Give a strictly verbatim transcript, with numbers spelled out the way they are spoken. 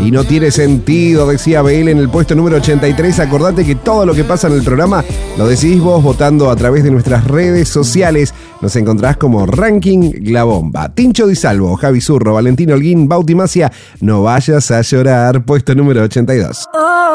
Y no tiene sentido, decía Abel en el puesto número ochenta y tres. Acordate que todo lo que pasa en el programa lo decidís vos votando a través de nuestras redes sociales. Nos encontrás como Ranking La Bomba. Tincho Di Salvo, Javi Zurro, Valentino Holguín, Bauti Macia, No vayas a llorar, puesto número ochenta y dos.